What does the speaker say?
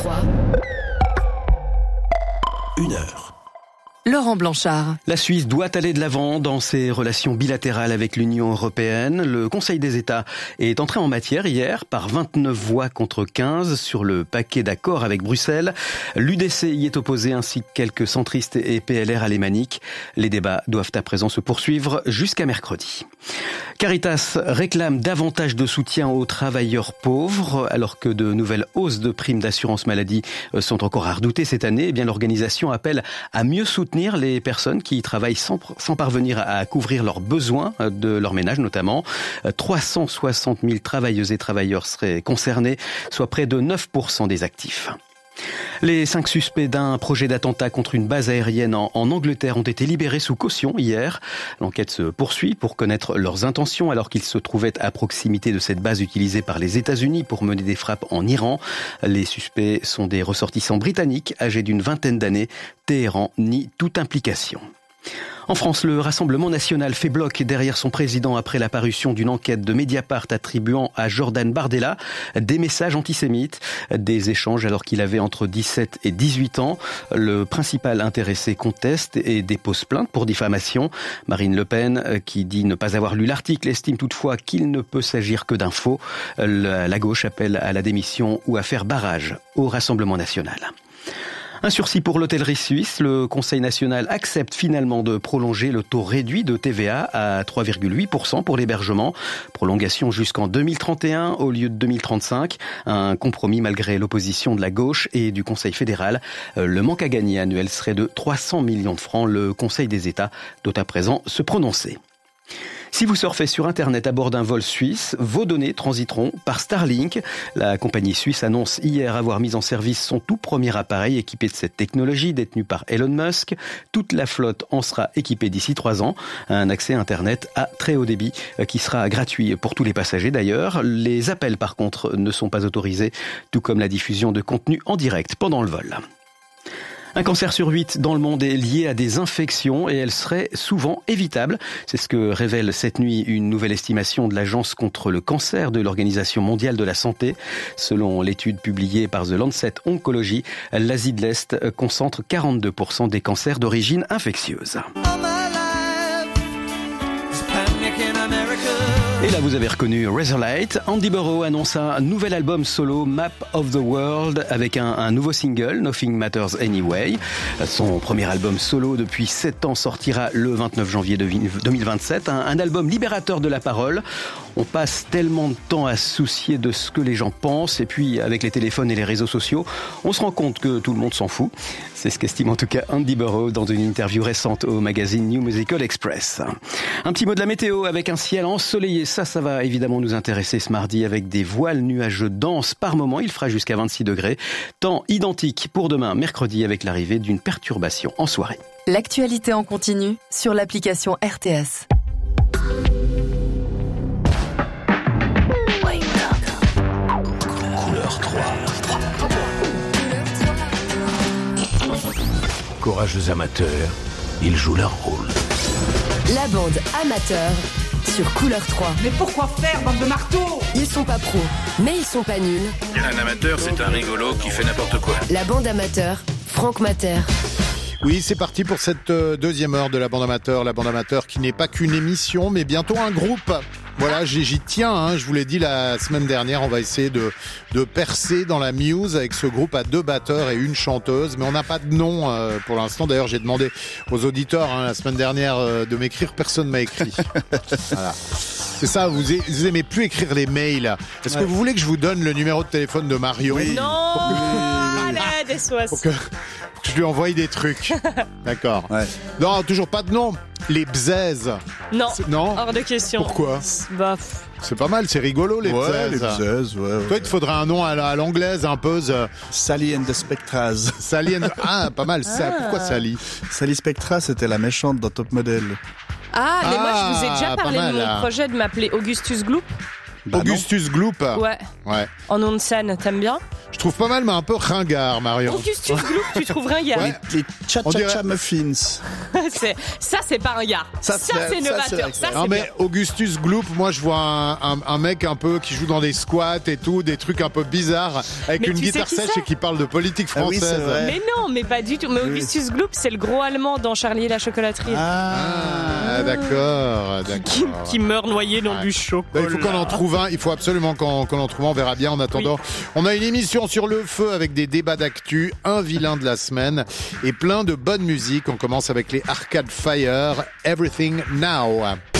3. 1 heure. Laurent Blanchard. La Suisse doit aller de l'avant dans ses relations bilatérales avec l'Union européenne. Le Conseil des États est entré en matière hier par 29 voix contre 15 sur le paquet d'accords avec Bruxelles. L'UDC y est opposé ainsi que quelques centristes et PLR alémaniques. Les débats doivent à présent se poursuivre jusqu'à mercredi. Caritas réclame davantage de soutien aux travailleurs pauvres. Alors que de nouvelles hausses de primes d'assurance maladie sont encore à redouter cette année, eh bien l'organisation appelle à mieux soutenir les personnes qui travaillent sans parvenir à couvrir leurs besoins de leur ménage notamment. 360 000 travailleuses et travailleurs seraient concernés, soit près de 9% des actifs. Les 5 suspects d'un projet d'attentat contre une base aérienne en Angleterre ont été libérés sous caution hier. L'enquête se poursuit pour connaître leurs intentions alors qu'ils se trouvaient à proximité de cette base utilisée par les États-Unis pour mener des frappes en Iran. Les suspects sont des ressortissants britanniques âgés d'une vingtaine d'années. Téhéran nie toute implication. En France, le Rassemblement national fait bloc derrière son président après la parution d'une enquête de Mediapart attribuant à Jordan Bardella des messages antisémites, des échanges alors qu'il avait entre 17 et 18 ans. Le principal intéressé conteste et dépose plainte pour diffamation. Marine Le Pen, qui dit ne pas avoir lu l'article, estime toutefois qu'il ne peut s'agir que d'un faux. La gauche appelle à la démission ou à faire barrage au Rassemblement national. Un sursis pour l'hôtellerie suisse. Le Conseil national accepte finalement de prolonger le taux réduit de TVA à 3,8% pour l'hébergement. Prolongation jusqu'en 2031 au lieu de 2035. Un compromis malgré l'opposition de la gauche et du Conseil fédéral. Le manque à gagner annuel serait de 300 millions de francs. Le Conseil des États doit à présent se prononcer. Si vous surfez sur Internet à bord d'un vol suisse, vos données transiteront par Starlink. La compagnie suisse annonce hier avoir mis en service son tout premier appareil équipé de cette technologie détenue par Elon Musk. Toute la flotte en sera équipée d'ici 3 ans. Un accès Internet à très haut débit qui sera gratuit pour tous les passagers d'ailleurs. Les appels par contre ne sont pas autorisés, tout comme la diffusion de contenu en direct pendant le vol. Un cancer sur 8 dans le monde est lié à des infections et elles seraient souvent évitables. C'est ce que révèle cette nuit une nouvelle estimation de l'Agence contre le cancer de l'Organisation mondiale de la santé. Selon l'étude publiée par The Lancet Oncology, l'Asie de l'Est concentre 42% des cancers d'origine infectieuse. Et là, vous avez reconnu Razorlight. Andy Burrow annonce un nouvel album solo, Map of the World, avec un nouveau single, Nothing Matters Anyway. Son premier album solo depuis 7 ans sortira le 29 janvier 2027. Un album libérateur de la parole. On passe tellement de temps à se soucier de ce que les gens pensent. Et puis, avec les téléphones et les réseaux sociaux, on se rend compte que tout le monde s'en fout. C'est ce qu'estime en tout cas Andy Burrow dans une interview récente au magazine New Musical Express. Un petit mot de la météo avec un ciel ensoleillé. Ça va évidemment nous intéresser ce mardi avec des voiles nuageux denses par moment. Il fera jusqu'à 26 degrés. Temps identique pour demain, mercredi, avec l'arrivée d'une perturbation en soirée. L'actualité en continu sur l'application RTS. Couleur 3. Courageux amateurs, ils jouent leur rôle. La bande amateur sur Couleur 3. Mais pourquoi faire, bande de marteaux ? Ils sont pas pros, mais ils sont pas nuls. Un amateur, c'est un rigolo qui fait n'importe quoi. La bande amateur, Franck Mater. Oui, c'est parti pour cette deuxième heure de la bande amateur qui n'est pas qu'une émission, mais bientôt un groupe. Voilà, j'y tiens, je vous l'ai dit la semaine dernière, on va essayer de percer dans la muse avec ce groupe à 2 batteurs et une chanteuse, mais on n'a pas de nom pour l'instant. D'ailleurs, j'ai demandé aux auditeurs la semaine dernière de m'écrire, personne m'a écrit. Voilà. C'est ça, vous aimez plus écrire les mails. Est-ce que vous voulez que je vous donne le numéro de téléphone de Marion ? Oui. Non, allez, des sois. Pour que je lui envoie des trucs. D'accord. Ouais. Non, toujours pas de nom. Les bzaises. Non. Non. Hors de question. Pourquoi ? C'est pas mal, c'est rigolo les bzaises. Les bzaises, ouais. Toi, il te faudrait un nom à l'anglaise, un peu. Sally and the Spectras. Pas mal. Pourquoi Sally ? Sally Spectra, c'était la méchante dans Top Model. Ah, mais moi, je vous ai déjà parlé de mon projet de m'appeler Augustus Gloop. Augustus Gloop. Ouais. En nom de scène, t'aimes bien ? Je trouve pas mal, mais un peu ringard, Marion. Augustus Gloop, tu trouves ringard ? Les cha-cha-cha muffins. c'est pas un gars. Ça c'est novateur. Non mais Augustus Gloop, moi je vois un mec un peu qui joue dans des squats et tout, des trucs un peu bizarres avec une guitare sèche et qui parle de politique française. Oui, c'est vrai. Mais non, mais pas du tout. Mais Augustus Gloop, c'est le gros allemand dans Charlie et la chocolaterie. D'accord. Qui meurt noyé dans du chocolat. Il faut qu'on en trouve un. Il faut absolument qu'on en trouve un. On verra bien. En attendant, on a une émission sur le feu avec des débats d'actu, un vilain de la semaine et plein de bonne musique. On commence avec les Arcade Fire, Everything Now.